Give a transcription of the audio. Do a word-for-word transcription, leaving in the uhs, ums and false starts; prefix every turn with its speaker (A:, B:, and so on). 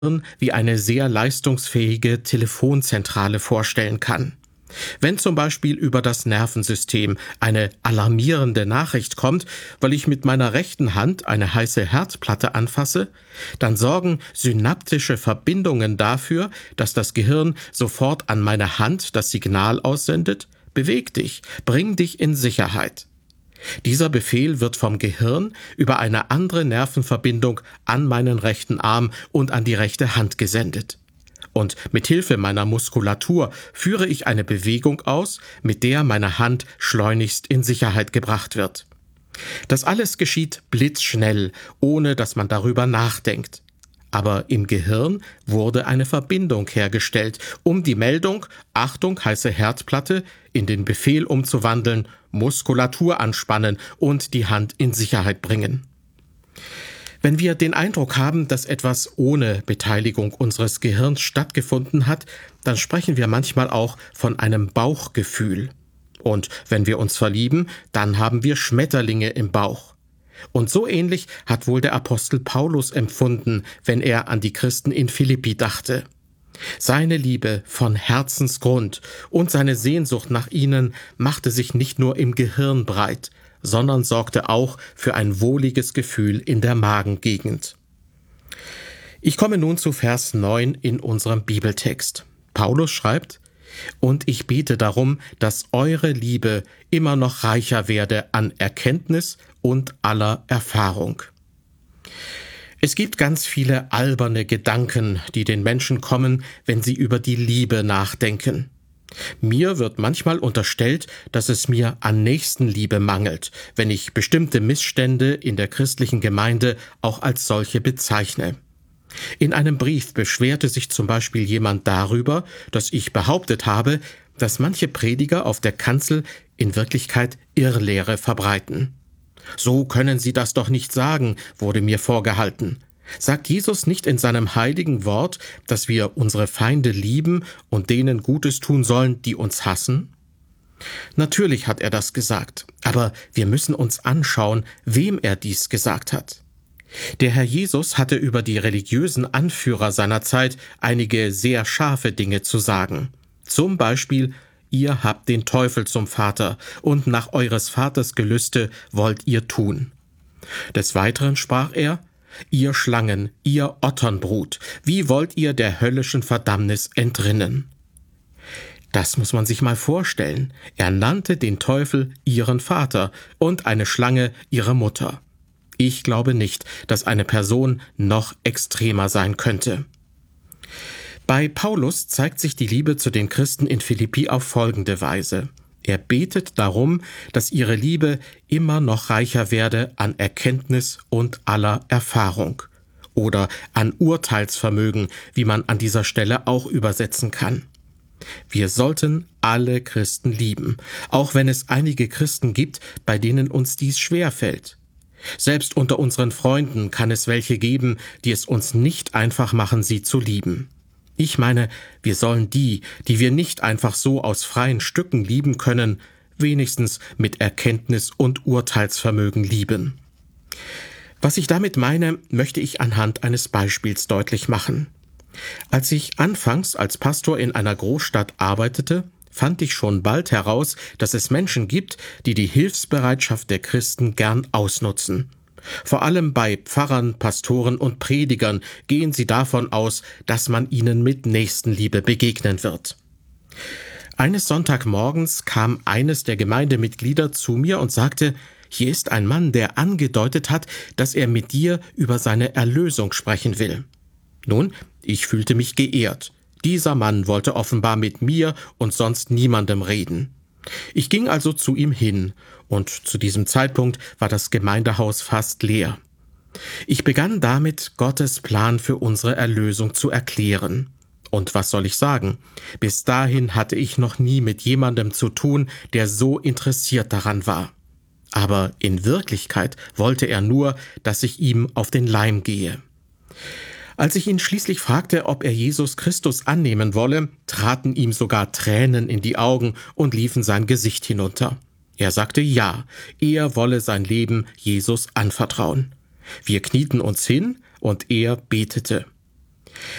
A: wie eine sehr leistungsfähige Telefonzentrale vorstellen kann. Wenn zum Beispiel über das Nervensystem eine alarmierende Nachricht kommt, weil ich mit meiner rechten Hand eine heiße Herdplatte anfasse, dann sorgen synaptische Verbindungen dafür, dass das Gehirn sofort an meine Hand das Signal aussendet: Beweg dich, bring dich in Sicherheit. Dieser Befehl wird vom Gehirn über eine andere Nervenverbindung an meinen rechten Arm und an die rechte Hand gesendet. Und mit Hilfe meiner Muskulatur führe ich eine Bewegung aus, mit der meine Hand schleunigst in Sicherheit gebracht wird. Das alles geschieht blitzschnell, ohne dass man darüber nachdenkt. Aber im Gehirn wurde eine Verbindung hergestellt, um die Meldung „Achtung, heiße Herdplatte" in den Befehl umzuwandeln: Muskulatur anspannen und die Hand in Sicherheit bringen. Wenn wir den Eindruck haben, dass etwas ohne Beteiligung unseres Gehirns stattgefunden hat, dann sprechen wir manchmal auch von einem Bauchgefühl. Und wenn wir uns verlieben, dann haben wir Schmetterlinge im Bauch. Und so ähnlich hat wohl der Apostel Paulus empfunden, wenn er an die Christen in Philippi dachte. Seine Liebe von Herzensgrund und seine Sehnsucht nach ihnen machte sich nicht nur im Gehirn breit, sondern sorgte auch für ein wohliges Gefühl in der Magengegend. Ich komme nun zu Vers neun in unserem Bibeltext. Paulus schreibt: Und ich bete darum, dass eure Liebe immer noch reicher werde an Erkenntnis und aller Erfahrung. Es gibt ganz viele alberne Gedanken, die den Menschen kommen, wenn sie über die Liebe nachdenken. Mir wird manchmal unterstellt, dass es mir an Nächstenliebe mangelt, wenn ich bestimmte Missstände in der christlichen Gemeinde auch als solche bezeichne. In einem Brief beschwerte sich zum Beispiel jemand darüber, dass ich behauptet habe, dass manche Prediger auf der Kanzel in Wirklichkeit Irrlehre verbreiten. So können sie das doch nicht sagen, wurde mir vorgehalten. Sagt Jesus nicht in seinem heiligen Wort, dass wir unsere Feinde lieben und denen Gutes tun sollen, die uns hassen? Natürlich hat er das gesagt, aber wir müssen uns anschauen, wem er dies gesagt hat. Der Herr Jesus hatte über die religiösen Anführer seiner Zeit einige sehr scharfe Dinge zu sagen. Zum Beispiel: Ihr habt den Teufel zum Vater, und nach eures Vaters Gelüste wollt ihr tun. Des Weiteren sprach er: Ihr Schlangen, ihr Otternbrut, wie wollt ihr der höllischen Verdammnis entrinnen? Das muss man sich mal vorstellen. Er nannte den Teufel ihren Vater und eine Schlange ihre Mutter. Ich glaube nicht, dass eine Person noch extremer sein könnte. Bei Paulus zeigt sich die Liebe zu den Christen in Philippi auf folgende Weise. Er betet darum, dass ihre Liebe immer noch reicher werde an Erkenntnis und aller Erfahrung oder an Urteilsvermögen, wie man an dieser Stelle auch übersetzen kann. Wir sollten alle Christen lieben, auch wenn es einige Christen gibt, bei denen uns dies schwerfällt. Selbst unter unseren Freunden kann es welche geben, die es uns nicht einfach machen, sie zu lieben. Ich meine, wir sollen die, die wir nicht einfach so aus freien Stücken lieben können, wenigstens mit Erkenntnis und Urteilsvermögen lieben. Was ich damit meine, möchte ich anhand eines Beispiels deutlich machen. Als ich anfangs als Pastor in einer Großstadt arbeitete, fand ich schon bald heraus, dass es Menschen gibt, die die Hilfsbereitschaft der Christen gern ausnutzen. Vor allem bei Pfarrern, Pastoren und Predigern gehen sie davon aus, dass man ihnen mit Nächstenliebe begegnen wird. Eines Sonntagmorgens kam eines der Gemeindemitglieder zu mir und sagte: Hier ist ein Mann, der angedeutet hat, dass er mit dir über seine Erlösung sprechen will. Nun, ich fühlte mich geehrt. Dieser Mann wollte offenbar mit mir und sonst niemandem reden. Ich ging also zu ihm hin, und zu diesem Zeitpunkt war das Gemeindehaus fast leer. Ich begann damit, Gottes Plan für unsere Erlösung zu erklären. Und was soll ich sagen? Bis dahin hatte ich noch nie mit jemandem zu tun, der so interessiert daran war. Aber in Wirklichkeit wollte er nur, dass ich ihm auf den Leim gehe. Als ich ihn schließlich fragte, ob er Jesus Christus annehmen wolle, traten ihm sogar Tränen in die Augen und liefen sein Gesicht hinunter. Er sagte ja, er wolle sein Leben Jesus anvertrauen. Wir knieten uns hin und er betete.